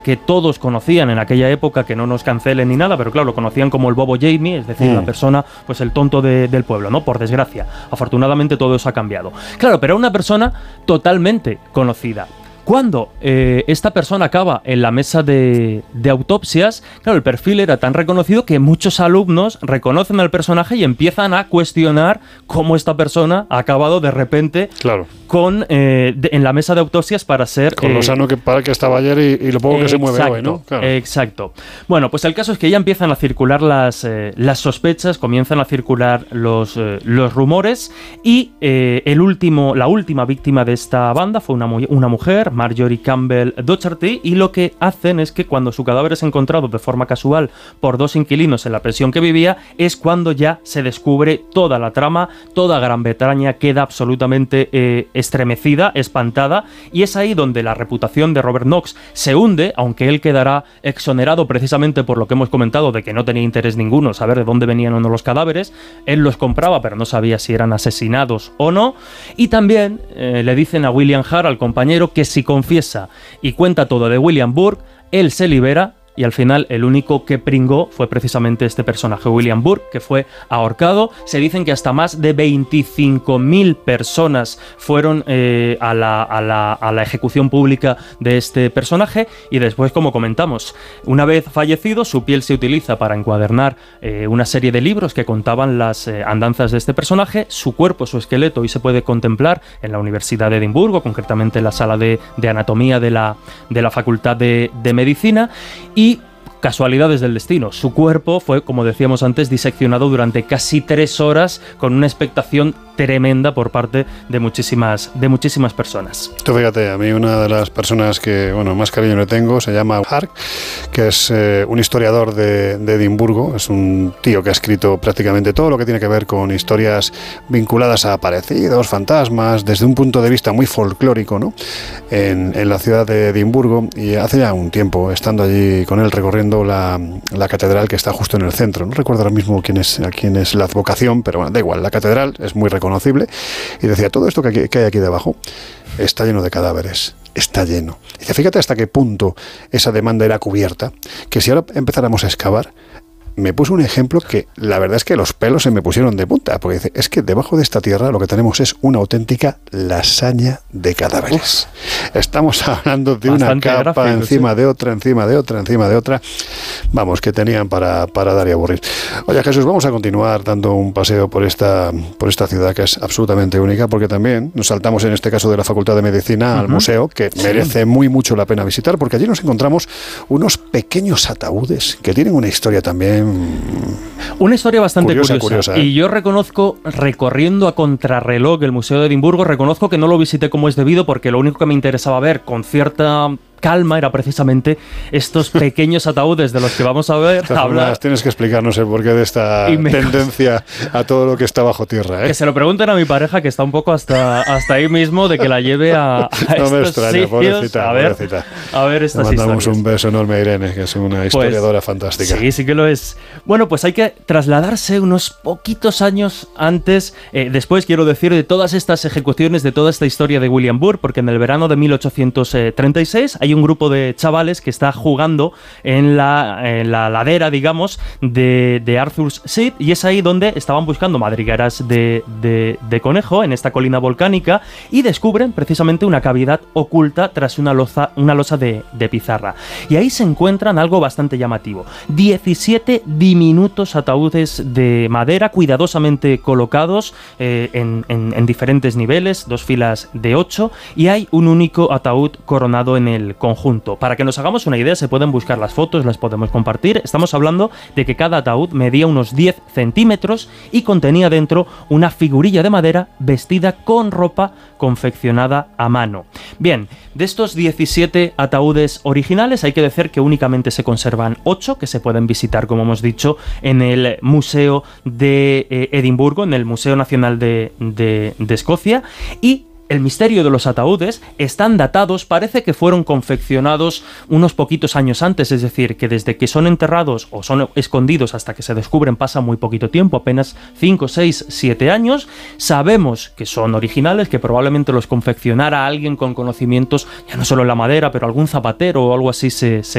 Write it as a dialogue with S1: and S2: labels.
S1: que todos conocían en aquella época, que no nos cancelen ni nada, pero claro, lo conocían como el Bobo Jamie, es decir, la persona, pues el tonto del pueblo, ¿no? Por desgracia. Afortunadamente todo eso ha cambiado. Claro, pero era una persona totalmente conocida. Cuando esta persona acaba en la mesa de autopsias, claro, el perfil era tan reconocido que muchos alumnos reconocen al personaje y empiezan a cuestionar cómo esta persona ha acabado de repente en la mesa de autopsias para ser...
S2: Con lo sano para que estaba ayer y lo poco que se mueve hoy, ¿no?
S1: Claro. Exacto. Bueno, pues el caso es que ya empiezan a circular las sospechas, comienzan a circular los rumores y la última víctima de esta banda fue una mujer, Marjorie Campbell Docherty, y lo que hacen es que cuando su cadáver es encontrado de forma casual por dos inquilinos en la pensión que vivía, es cuando ya se descubre toda la trama, toda Gran Bretaña queda absolutamente estremecida, espantada, y es ahí donde la reputación de Robert Knox se hunde, aunque él quedará exonerado precisamente por lo que hemos comentado de que no tenía interés ninguno saber de dónde venían o no los cadáveres. Él los compraba, pero no sabía si eran asesinados o no, y también le dicen a William Hart, al compañero, que si confiesa y cuenta todo de William Burke, él se libera. Y al final el único que pringó fue precisamente este personaje, William Burke, que fue ahorcado. Se dicen que hasta más de 25.000 personas fueron a la ejecución pública de este personaje. Y después, como comentamos, una vez fallecido, su piel se utiliza para encuadernar una serie de libros que contaban las andanzas de este personaje. Su cuerpo, su esqueleto, hoy se puede contemplar en la Universidad de Edimburgo, concretamente en la sala de anatomía de la Facultad de Medicina. Y casualidades del destino, su cuerpo fue, como decíamos antes, diseccionado durante casi 3 horas con una expectación tremenda por parte de muchísimas personas.
S2: Tú fíjate, a mí una de las personas que más cariño le tengo se llama Hart, que es un historiador de Edimburgo, es un tío que ha escrito prácticamente todo lo que tiene que ver con historias vinculadas a aparecidos, fantasmas, desde un punto de vista muy folclórico, ¿no? En la ciudad de Edimburgo, y hace ya un tiempo, estando allí con él recorriendo la catedral que está justo en el centro, no recuerdo ahora mismo a quién es la advocación, pero bueno, da igual, la catedral es muy reconocible, y decía, todo esto que hay aquí debajo está lleno de cadáveres, está lleno. Dice, fíjate hasta qué punto esa demanda era cubierta, que si ahora empezáramos a excavar, me puso un ejemplo que la verdad es que los pelos se me pusieron de punta, porque dice, es que debajo de esta tierra lo que tenemos es una auténtica lasaña de cadáveres. Estamos hablando de una capa gráfico, encima de otra, encima de otra, encima de otra. Vamos, que tenían para dar y aburrir. Oye, Jesús, vamos a continuar dando un paseo por esta ciudad que es absolutamente única, porque también nos saltamos en este caso de la Facultad de Medicina al museo, que merece mucho la pena visitar, porque allí nos encontramos unos pequeños ataúdes que tienen una historia también.
S1: Una historia bastante curiosa. Y yo reconozco, recorriendo a contrarreloj el Museo de Edimburgo, reconozco que no lo visité como es debido, porque lo único que me interesaba ver con cierta calma era precisamente estos pequeños ataúdes de los que vamos a ver hablar.
S2: Tienes que explicarnos el porqué de esta tendencia a todo lo que está bajo tierra, ¿eh?
S1: Que se lo pregunten a mi pareja, que está un poco hasta ahí mismo, de que la lleve a
S2: no me extraña, pobrecita.
S1: A ver estas historias.
S2: Mandamos un beso enorme a Irene, que es una historiadora fantástica.
S1: Sí que lo es. Bueno, pues hay que trasladarse unos poquitos años antes, después quiero decir, de todas estas ejecuciones, de toda esta historia de William Burke, porque en el verano de 1836 hay un grupo de chavales que está jugando en la ladera, digamos, de Arthur's Seat, y es ahí donde estaban buscando madrigueras de conejo en esta colina volcánica, y descubren precisamente una cavidad oculta tras una losa de pizarra. Y ahí se encuentran algo bastante llamativo: 17 diminutos ataúdes de madera cuidadosamente colocados en diferentes niveles, 2 filas de 8, y hay un único ataúd coronado en el conjunto. Para que nos hagamos una idea, se pueden buscar las fotos, las podemos compartir. Estamos hablando de que cada ataúd medía unos 10 centímetros y contenía dentro una figurilla de madera vestida con ropa confeccionada a mano. Bien, de estos 17 ataúdes originales hay que decir que únicamente se conservan 8 que se pueden visitar, como hemos dicho, en el Museo de Edimburgo, en el Museo Nacional de Escocia, y el misterio de los ataúdes están datados, parece que fueron confeccionados unos poquitos años antes, es decir, que desde que son enterrados o son escondidos hasta que se descubren pasa muy poquito tiempo, apenas 5, 6, 7 años. Sabemos que son originales, que probablemente los confeccionara alguien con conocimientos, ya no solo en la madera, pero algún zapatero o algo así se